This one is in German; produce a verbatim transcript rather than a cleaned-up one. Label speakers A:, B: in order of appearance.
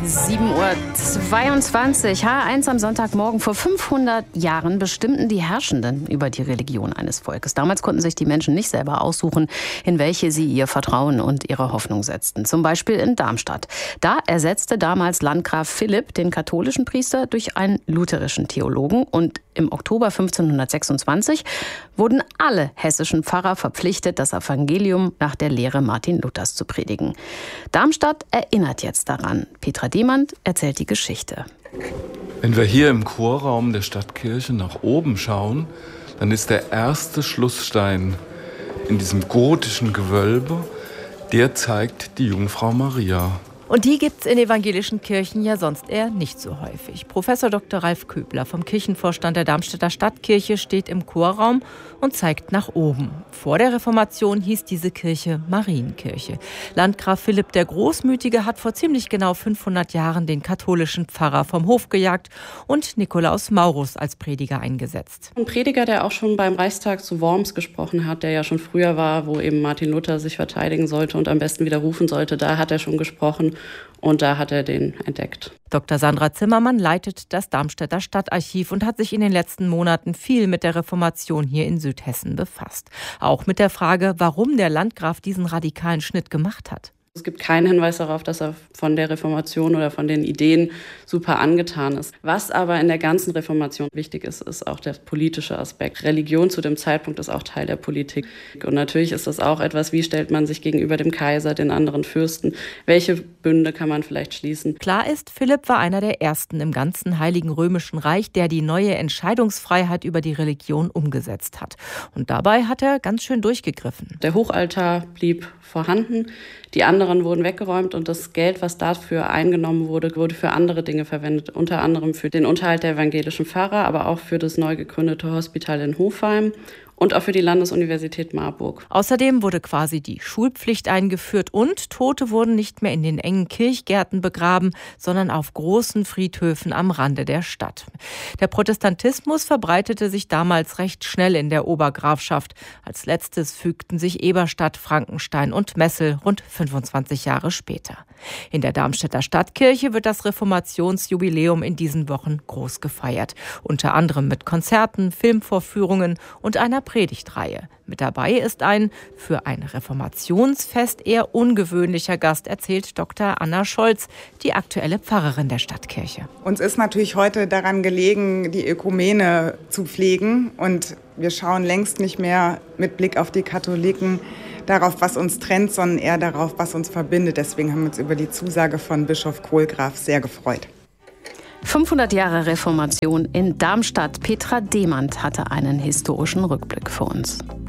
A: sieben Uhr zweiundzwanzig, H eins am Sonntagmorgen. Vor fünfhundert Jahren bestimmten die Herrschenden über die Religion eines Volkes. Damals konnten sich die Menschen nicht selber aussuchen, in welche sie ihr Vertrauen und ihre Hoffnung setzten. Zum Beispiel in Darmstadt. Da ersetzte damals Landgraf Philipp den katholischen Priester durch einen lutherischen Theologen. Und im Oktober fünfzehnhundertsechsundzwanzig wurden alle hessischen Pfarrer verpflichtet, das Evangelium nach der Lehre Martin Luthers zu predigen. Darmstadt erinnert jetzt daran. Petra Demand erzählt die Geschichte.
B: Wenn wir hier im Chorraum der Stadtkirche nach oben schauen, dann ist der erste Schlussstein in diesem gotischen Gewölbe, der zeigt die Jungfrau Maria.
C: Und die gibt's in evangelischen Kirchen ja sonst eher nicht so häufig. Professor Doktor Ralf Köbler vom Kirchenvorstand der Darmstädter Stadtkirche steht im Chorraum und zeigt nach oben. Vor der Reformation hieß diese Kirche Marienkirche. Landgraf Philipp der Großmütige hat vor ziemlich genau fünfhundert Jahren den katholischen Pfarrer vom Hof gejagt und Nikolaus Maurus als Prediger eingesetzt.
D: Ein Prediger, der auch schon beim Reichstag zu Worms gesprochen hat, der ja schon früher war, wo eben Martin Luther sich verteidigen sollte und am besten widerrufen sollte, da hat er schon gesprochen. Und da hat er den entdeckt.
C: Doktor Sandra Zimmermann leitet das Darmstädter Stadtarchiv und hat sich in den letzten Monaten viel mit der Reformation hier in Südhessen befasst. Auch mit der Frage, warum der Landgraf diesen radikalen Schnitt gemacht hat.
D: Es gibt keinen Hinweis darauf, dass er von der Reformation oder von den Ideen super angetan ist. Was aber in der ganzen Reformation wichtig ist, ist auch der politische Aspekt. Religion zu dem Zeitpunkt ist auch Teil der Politik. Und natürlich ist das auch etwas, wie stellt man sich gegenüber dem Kaiser, den anderen Fürsten, welche Bünde kann man vielleicht schließen.
C: Klar ist, Philipp war einer der ersten im ganzen Heiligen Römischen Reich, der die neue Entscheidungsfreiheit über die Religion umgesetzt hat. Und dabei hat er ganz schön durchgegriffen.
D: Der Hochaltar blieb vorhanden. Die anderen wurden weggeräumt und das Geld, was dafür eingenommen wurde, wurde für andere Dinge verwendet. Unter anderem für den Unterhalt der evangelischen Pfarrer, aber auch für das neu gegründete Hospital in Hofheim und auch für die Landesuniversität Marburg.
C: Außerdem wurde quasi die Schulpflicht eingeführt und Tote wurden nicht mehr in den engen Kirchgärten begraben, sondern auf großen Friedhöfen am Rande der Stadt. Der Protestantismus verbreitete sich damals recht schnell in der Obergrafschaft. Als letztes fügten sich Eberstadt, Frankenstein und Messel rund fünfundzwanzig Jahre später. In der Darmstädter Stadtkirche wird das Reformationsjubiläum in diesen Wochen groß gefeiert. Unter anderem mit Konzerten, Filmvorführungen und einer Predigtreihe. Mit dabei ist ein für ein Reformationsfest eher ungewöhnlicher Gast, erzählt Doktor Anna Scholz, die aktuelle Pfarrerin der Stadtkirche.
E: Uns ist natürlich heute daran gelegen, die Ökumene zu pflegen. Und wir schauen längst nicht mehr mit Blick auf die Katholiken darauf, was uns trennt, sondern eher darauf, was uns verbindet. Deswegen haben wir uns über die Zusage von Bischof Kohlgraf sehr gefreut.
A: fünfhundert Jahre Reformation in Darmstadt. Petra Demand hatte einen historischen Rückblick für uns.